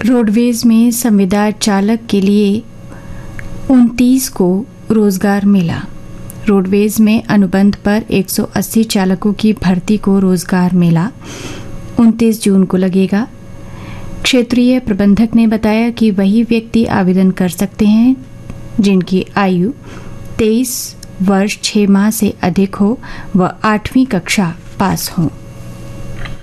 Roadways में संविदा चालक के लिए 29 को रोजगार मिला। रोडवेज में अनुबंध पर 180 चालकों की भर्ती को रोजगार मिला 29 जून को लगेगा। क्षेत्रीय प्रबंधक ने बताया कि वही व्यक्ति आवेदन कर सकते हैं जिनकी आयु 23 वर्ष 6 माह से अधिक हो व 8वीं कक्षा पास हो।